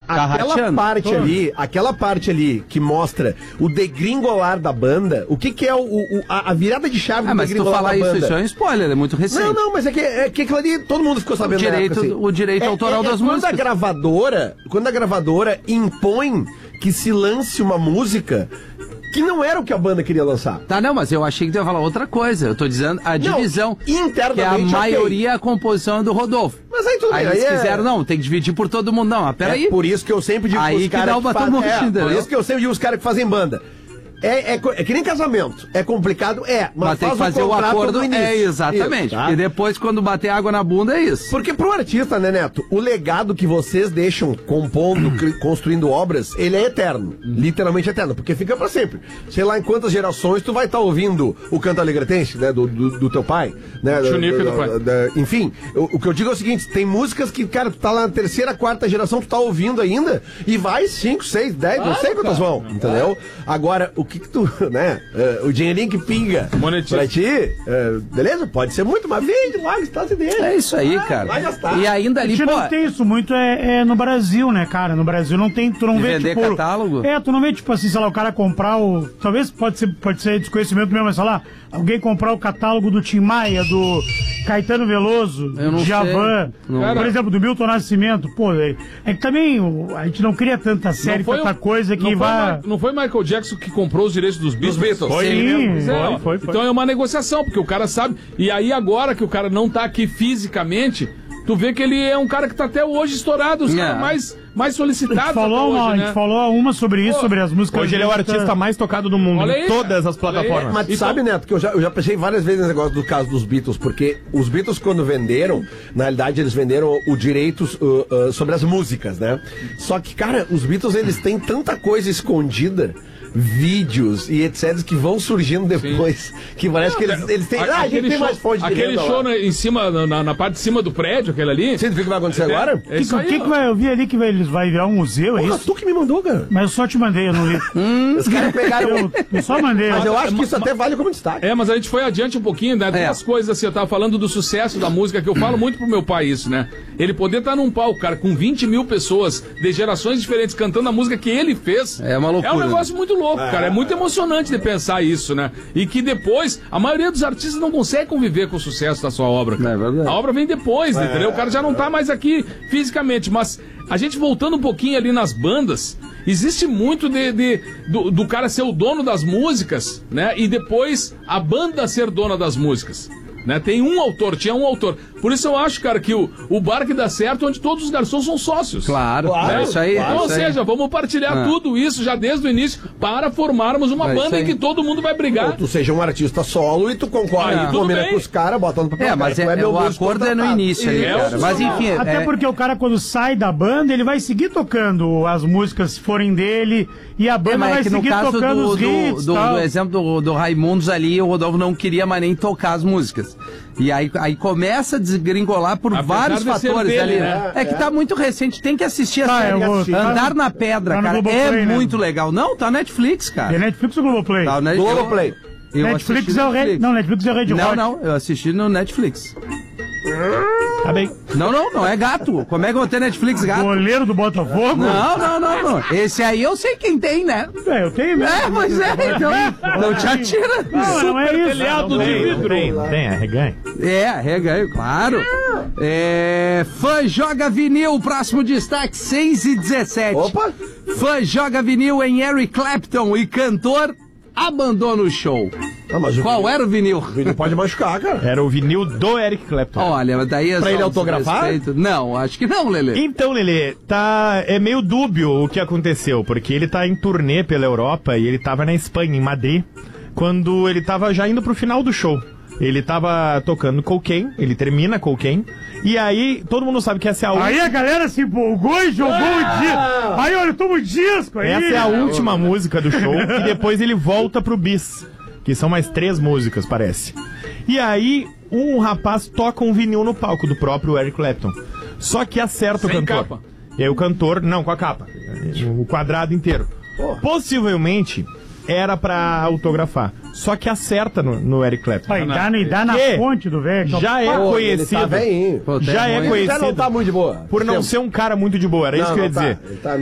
aquela parte ali que mostra o degringolar da banda, o que é a virada de chave do degringolar da banda. Mas tu falar isso é um spoiler, é muito recente. Não, mas é que aquilo ali todo mundo ficou sabendo. O direito autoral das músicas. Quando a gravadora impõe que se lance uma música que não era o que a banda queria lançar. Tá, não, mas eu achei que tu ia falar outra coisa. Eu tô dizendo a divisão, internamente, que a maioria, a composição é do Rodolfo. Mas aí tudo bem. Aí eles quiseram, não, tem que dividir por todo mundo. Não, peraí. Por isso que eu sempre digo aí os caras por isso que eu sempre digo os caras que fazem banda. É que nem casamento. É complicado? Mas tem que fazer o acordo. Exatamente. Isso, tá? E depois, quando bater água na bunda, é isso. Porque pro artista, né, Neto, o legado que vocês deixam compondo, construindo obras, ele é eterno. Literalmente eterno. Porque fica pra sempre. Sei lá em quantas gerações tu vai estar ouvindo o Canto Alegretense, né, do teu pai. Né, do pai. Enfim, o que eu digo é o seguinte, tem músicas que, cara, tu tá lá na terceira, quarta geração, tu tá ouvindo ainda, e vai 5, 6, 10, não sei quantas vão, entendeu? Agora, o que tu, né, o dinheirinho que pinga pra ti, beleza? Pode ser muito, mas vende lá, está dele. É isso aí, cara. Vai gastar. E ainda ali, pô... não tem isso muito no Brasil, né, cara? No Brasil não tem, tu não vê, vender tipo... catálogo? Tu não vê, tipo assim, sei lá, o cara comprar o... Talvez pode ser desconhecimento mesmo, mas sei lá, alguém comprar o catálogo do Tim Maia, do Caetano Veloso, do Djavan, por exemplo, do Milton Nascimento, pô, é que também a gente não cria tanta série, tanta coisa que vai... Não foi Michael Jackson que comprou os direitos dos Beatles? Foi. Então é uma negociação, porque o cara sabe. E aí agora que o cara não tá aqui fisicamente, tu vê que ele é um cara que tá até hoje estourado, os caras mais solicitados. A gente falou uma sobre isso, sobre as músicas. Hoje ele é o artista mais tocado do mundo, em todas as plataformas. Mas tu sabe, Neto, que eu já pensei várias vezes nesse negócio do caso dos Beatles, porque os Beatles, quando venderam, na realidade eles venderam o direito sobre as músicas, né? Só que, cara, os Beatles, eles têm tanta coisa escondida, vídeos e etc, que vão surgindo depois, que parece que eles têm... a gente tem mais fonte de aquele show em cima, na parte de cima do prédio, aquele ali... Você viu o que vai acontecer agora? O que vai... Eu vi ali que eles vai virar um museu, é isso? Tu que me mandou, cara. Mas eu só te mandei, eu não li. Os caras pegaram... Eu só mandei. Mas eu acho que isso até vale como destaque. Mas a gente foi adiante um pouquinho, né? Duas coisas assim, eu tava falando do sucesso da música, que eu falo muito pro meu pai isso, né? Ele poder estar num palco, cara, com 20 mil pessoas de gerações diferentes cantando a música que ele fez. É uma loucura. É um negócio muito louco, cara. É muito emocionante de pensar isso, né? E que depois, a maioria dos artistas não consegue conviver com o sucesso da sua obra. É verdade. A obra vem depois, entendeu? O cara já não tá mais aqui fisicamente, mas a gente voltando um pouquinho ali nas bandas, existe muito do cara ser o dono das músicas, né? E depois a banda ser dona das músicas. Né? Tinha um autor. Por isso eu acho, cara, que o bar que dá certo é onde todos os garçons são sócios. Claro, né? Isso aí. Então, ou seja, vamos partilhar tudo isso já desde o início para formarmos uma banda em que todo mundo vai brigar. Ou tu seja um artista solo e tu concorre, tu combina com os caras, bota no papel. Mas o acordo é no início ali, cara. Mas enfim... Até porque o cara, quando sai da banda, ele vai seguir tocando as músicas se forem dele, e a banda vai seguir tocando os hits. Do exemplo do Raimundos ali, o Rodolfo não queria mais nem tocar as músicas. E aí começa a desgringolar por vários fatores dele, ali. né? É que tá muito recente, tem que assistir a série. Andar na Pedra, cara, é muito legal. Não, tá Netflix, cara. É Netflix ou Globoplay? Tá Globoplay. Netflix é o rei. Não, Netflix é o rei de rock. Não, eu assisti no Netflix. Tá bem. Não é gato. Como é que eu vou ter Netflix gato? Goleiro do Botafogo? Não. Esse aí eu sei quem tem, né? Eu tenho mesmo. Mas então. Não te atira. Não é isso. Telhado de vidro. Tem, reganho. Reganho, claro. Fã joga vinil, próximo destaque, 6h17. Opa! Fã joga vinil em Eric Clapton e cantor abandona o show. Qual era o vinil? O vinil pode machucar, cara. Era o vinil do Eric Clapton. Olha, daí pra ele autografar? Não, acho que não, Lelê. Então, Lelê, é meio dúbio o que aconteceu, porque ele tá em turnê pela Europa e ele tava na Espanha, em Madrid, quando ele tava já indo pro final do show. Ele tava tocando Cocaine, ele termina Cocaine, e aí todo mundo sabe que essa é a última... Aí a galera se empolgou e jogou o disco. Aí olha, toma o disco aí. Essa é a última música do show, e depois ele volta pro bis, que são mais 3 músicas, parece. E aí um rapaz toca um vinil no palco do próprio Eric Clapton. Só que acerta o cantor. Capa. E aí o cantor, não, com a capa, o quadrado inteiro. Possivelmente era pra autografar. Só que acerta no Eric Clapton. E dá na fonte do velho. Já é conhecido. Ele tá Já é conhecido. Já não tá muito de boa. Por não ser um cara muito de boa, era isso que eu ia dizer.